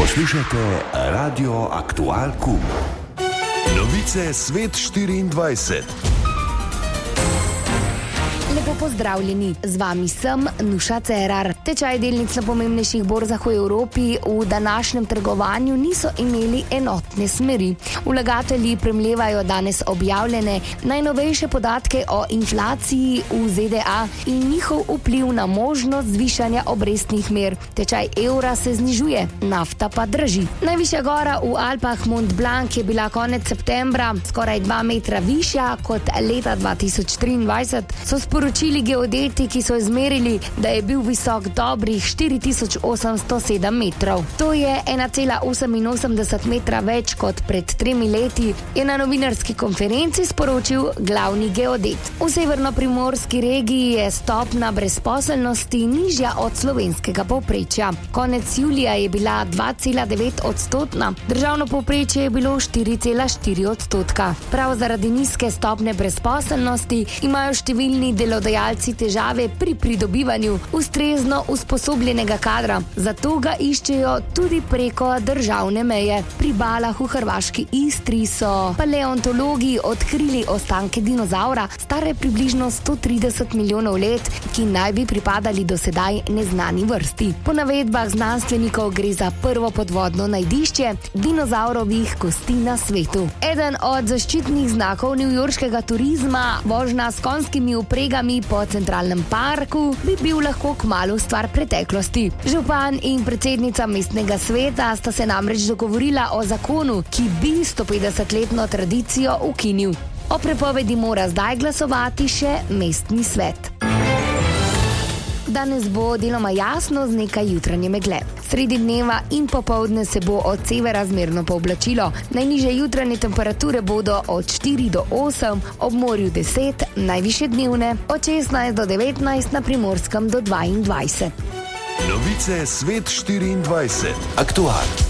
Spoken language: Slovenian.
Poslušajte Radio Aktual Kum. Novice Svet 24. Lepo pozdravljeni, z vami sem Nuša Cerar. Tečaj delnic na pomembnejših borzah v Evropi v današnjem trgovanju niso imeli enotne smeri. Vlagatelji premlevajo danes objavljene najnovejše podatke o inflaciji v ZDA in njihov vpliv na možnost zvišanja obrestnih mer. Tečaj evra se znižuje, nafta pa draži. Najvišja gora v Alpah Mont Blanc je bila konec septembra skoraj 2 metra višja kot leta 2023, so sporočili geodeti, ki so izmerili, da je bil visok dobrih 4807 metrov. To je 1,88 metra več kot pred 3 leti, je na novinarski konferenci sporočil glavni geodet. V severno-primorski regiji je stopna brezposelnosti nižja od slovenskega povprečja. Konec julija je bila 2,9%, državno povprečje je bilo 4,4%. Prav zaradi nizke stopne brezposelnosti imajo številni delodajalci težave pri pridobivanju ustrezno usposobljenega kadra, zato ga iščejo tudi preko državne meje. Pri Balah v hrvaški Istri so paleontologi odkrili ostanke dinozaura, stare približno 130 milijonov let, ki naj bi pripadali do sedaj neznani vrsti. Po navedbah znanstvenikov gre za prvo podvodno najdišče dinozaurovih kosti na svetu. Eden od zaščitnih znakov newyorškega turizma, vožnja s konjskimi vpregami po centralnem parku, bi bil lahko kmalu stvar preteklosti. Župan in predsednica mestnega sveta sta se namreč dogovorila o zakonu, ki bi 150-letno tradicijo ukinil. O prepovedi mora zdaj glasovati še mestni svet. Danes bo deloma jasno z nekaj jutranje megle. Sredi dneva in popoldne se bo od severa zmerno pooblačilo. Najnižje jutranje temperature bodo od 4 do 8, ob morju 10, najvišje dnevne od 16 do 19, na Primorskem do 22. Novice Svet 24. Aktual.